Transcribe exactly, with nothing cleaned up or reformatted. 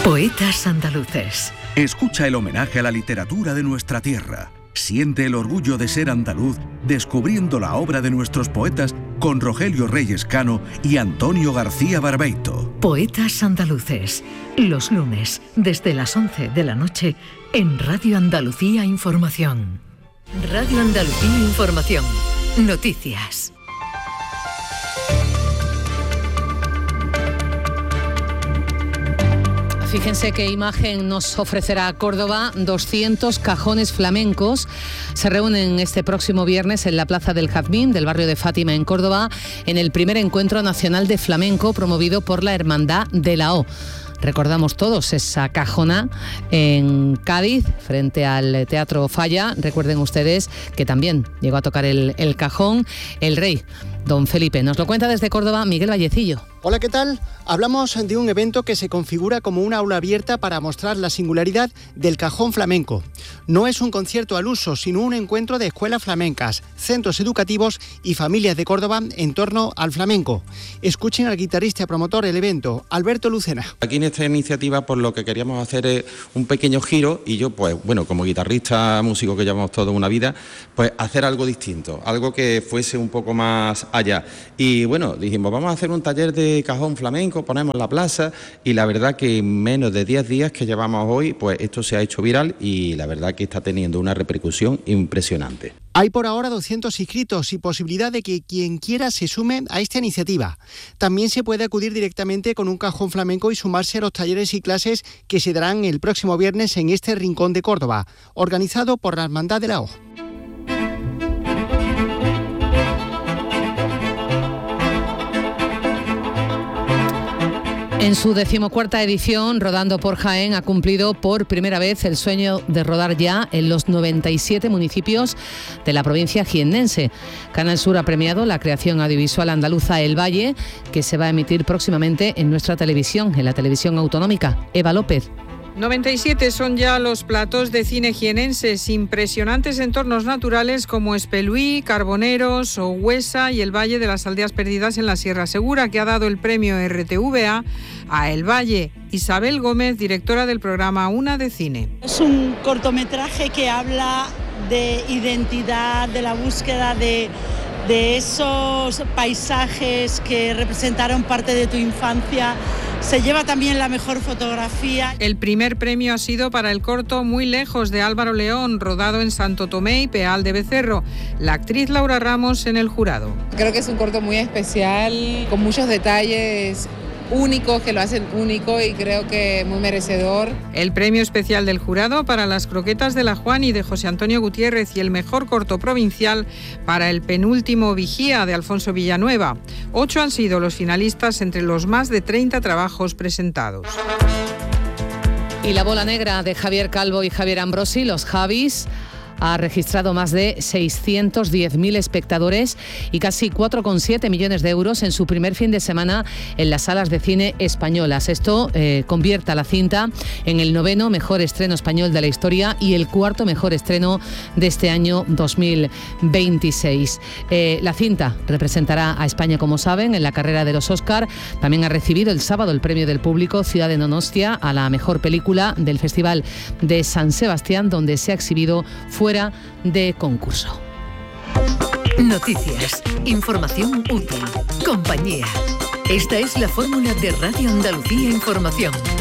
Poetas andaluces. Escucha el homenaje a la literatura de nuestra tierra. Siente el orgullo de ser andaluz descubriendo la obra de nuestros poetas con Rogelio Reyes Cano y Antonio García Barbeito. Poetas andaluces. Los lunes, desde las once de la noche, en Radio Andalucía Información. Radio Andalucía Información. Noticias. Fíjense qué imagen nos ofrecerá Córdoba. doscientos cajones flamencos se reúnen este próximo viernes en la Plaza del Jazmín del barrio de Fátima en Córdoba en el primer encuentro nacional de flamenco promovido por la Hermandad de la O. Recordamos todos esa cajona en Cádiz, frente al Teatro Falla. Recuerden ustedes que también llegó a tocar el, el cajón el rey, don Felipe. Nos lo cuenta desde Córdoba Miguel Vallecillo. Hola, ¿qué tal? Hablamos de un evento que se configura como una aula abierta para mostrar la singularidad del cajón flamenco. No es un concierto al uso, sino un encuentro de escuelas flamencas, centros educativos y familias de Córdoba en torno al flamenco. Escuchen al guitarrista y promotor del evento, Alberto Lucena. Aquí en esta iniciativa, pues lo que queríamos hacer es un pequeño giro y yo, pues bueno, como guitarrista, músico que llevamos toda una vida, pues hacer algo distinto, algo que fuese un poco más allá. Y bueno, dijimos, vamos a hacer un taller de cajón flamenco, ponemos la plaza y la verdad que en menos de diez días que llevamos hoy, pues esto se ha hecho viral y la verdad que está teniendo una repercusión impresionante. Hay por ahora doscientos inscritos y posibilidad de que quien quiera se sume a esta iniciativa. También se puede acudir directamente con un cajón flamenco y sumarse a los talleres y clases que se darán el próximo viernes en este rincón de Córdoba, organizado por la Hermandad de la O. En su decimocuarta edición, Rodando por Jaén ha cumplido por primera vez el sueño de rodar ya en los noventa y siete municipios de la provincia jiennense. Canal Sur ha premiado la creación audiovisual andaluza El Valle, que se va a emitir próximamente en nuestra televisión, en la televisión autonómica. Eva López. noventa y siete son ya los platos de cine jienenses, impresionantes entornos naturales como Espeluí, Carboneros, Huesa y el Valle de las Aldeas Perdidas en la Sierra Segura, que ha dado el premio R T V A a El Valle. Isabel Gómez, directora del programa Una de Cine. Es un cortometraje que habla de identidad, de la búsqueda de, de esos paisajes que representaron parte de tu infancia. Se lleva también la mejor fotografía. El primer premio ha sido para el corto Muy lejos de Álvaro León, rodado en Santo Tomé y Peal de Becerro. La actriz Laura Ramos en el jurado. Creo que es un corto muy especial, con muchos detalles únicos que lo hacen único y creo que muy merecedor. El premio especial del jurado para Las croquetas de la Juani de José Antonio Gutiérrez y el mejor corto provincial para El penúltimo vigía de Alfonso Villanueva. Ocho han sido los finalistas entre los más de treinta trabajos presentados. Y la bola negra de Javier Calvo y Javier Ambrosi, los Javis, ha registrado más de seiscientos diez mil espectadores y casi cuatro coma siete millones de euros en su primer fin de semana en las salas de cine españolas. Esto eh, convierte a la cinta en el noveno mejor estreno español de la historia y el cuarto mejor estreno de este año dos mil veintiséis. Eh, la cinta representará a España, como saben, en la carrera de los Oscar. También ha recibido el sábado el premio del público Ciudad de Donostia a la mejor película del Festival de San Sebastián, donde se ha exhibido fuera de concurso. Noticias, información útil, compañía. Esta es la fórmula de Radio Andalucía Información.